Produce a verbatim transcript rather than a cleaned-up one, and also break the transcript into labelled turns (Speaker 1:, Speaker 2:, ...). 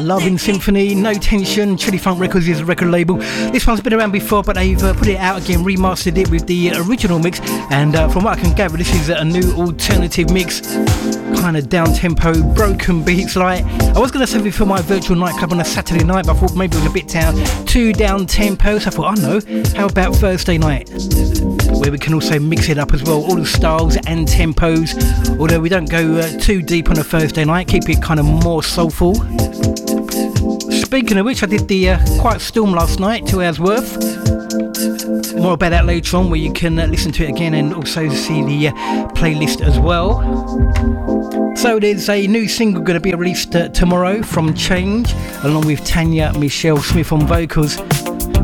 Speaker 1: Loving Symphony, No Tension, Chili Funk Records is a record label. This one's been around before, but they've uh, put it out again, remastered it with the original mix, and uh, from what I can gather, this is a new alternative mix, kind of down-tempo, broken beats like. I was going to save it for my virtual nightclub on a Saturday night, but I thought maybe it was a bit down, too down-tempo, so I thought, I know, how about Thursday night, where we can also mix it up as well, all the styles and tempos, although we don't go uh, too deep on a Thursday night, keep it kind of more soulful. Speaking of which, I did the uh, Quiet Storm last night, two hours worth. More about that later on, where you can uh, listen to it again and also see the uh, playlist as well. So there's a new single going to be released uh, tomorrow from Change, along with Tanya Michelle Smith on vocals.